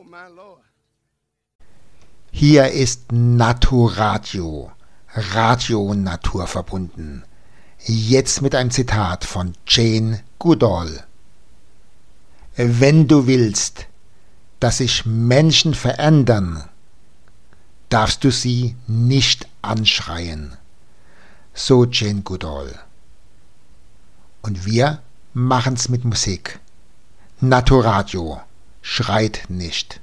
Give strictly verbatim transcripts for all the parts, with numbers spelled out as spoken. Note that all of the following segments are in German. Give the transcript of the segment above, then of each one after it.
Hier ist Naturadio, Radio naturverbunden. Jetzt mit einem Zitat von Jane Goodall. Wenn du willst, dass sich Menschen verändern, darfst du sie nicht anschreien. So Jane Goodall. Und wir machen's mit Musik. Naturadio, schreit nicht.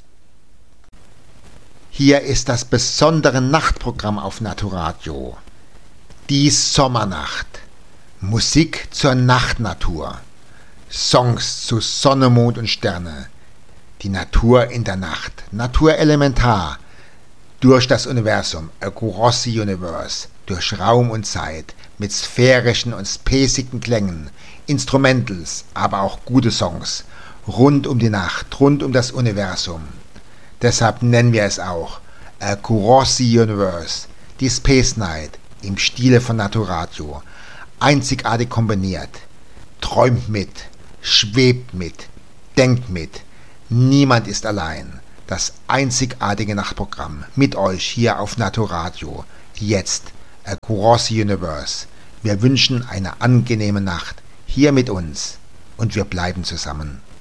Hier ist das besondere Nachtprogramm auf Naturadio. Die Sommernacht. Musik zur Nachtnatur. Songs zu Sonne, Mond und Sterne. Die Natur in der Nacht. Natur elementar. Durch das Universum. Across the Universe. Durch Raum und Zeit. Mit sphärischen und spaceden Klängen. Instrumentals, aber auch gute Songs. Rund um die Nacht. Rund um das Universum. Deshalb nennen wir es auch Across the Universe, die Space Night im Stile von Naturadio, einzigartig kombiniert. Träumt mit, schwebt mit, denkt mit. Niemand ist allein. Das einzigartige Nachtprogramm mit euch hier auf Naturadio. Jetzt Across the Universe. Wir wünschen eine angenehme Nacht hier mit uns und wir bleiben zusammen.